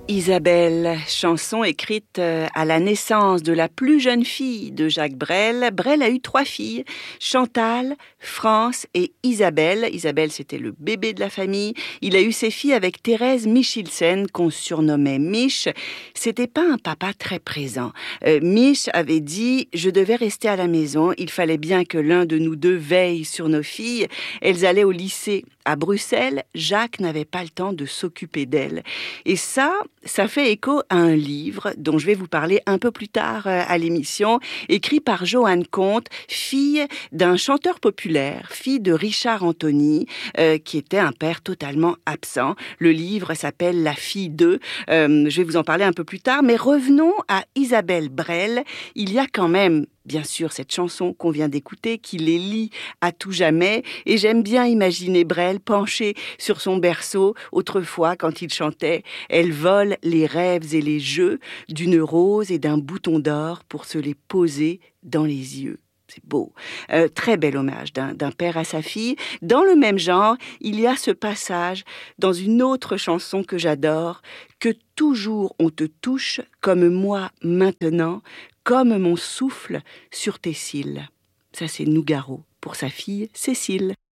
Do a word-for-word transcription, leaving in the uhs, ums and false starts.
Isabelle, chanson écrite à la naissance de la plus jeune fille de Jacques Brel. Brel a eu trois filles, Chantal, France et Isabelle. Isabelle, c'était le bébé de la famille. Il a eu ses filles avec Thérèse Michelsen, qu'on surnommait Mich. C'était pas un papa très présent. Euh, Mich avait dit « Je devais rester à la maison. Il fallait bien que l'un de nous deux veille sur nos filles. Elles allaient au lycée à Bruxelles. Jacques n'avait pas le temps de s'occuper d'elles. » Et ça, ça fait écho à un livre dont je vais vous parler un peu plus tard à l'émission, écrit par Joanne Comte, fille d'un chanteur populaire, fille de Richard Anthony, euh, qui était un père totalement absent. Le livre s'appelle La fille d'eux. Euh, je vais vous en parler un peu plus tard, mais revenons à Isabelle Brel. Il y a quand même bien sûr, cette chanson qu'on vient d'écouter, qui les lie à tout jamais. Et j'aime bien imaginer Brel penché sur son berceau. Autrefois, quand il chantait « Elle vole les rêves et les jeux d'une rose et d'un bouton d'or pour se les poser dans les yeux. » C'est beau. Euh, très bel hommage d'un, d'un père à sa fille. Dans le même genre, il y a ce passage dans une autre chanson que j'adore, « Que toujours on te touche comme moi maintenant, comme mon souffle sur tes cils. » Ça, c'est Nougaro pour sa fille Cécile.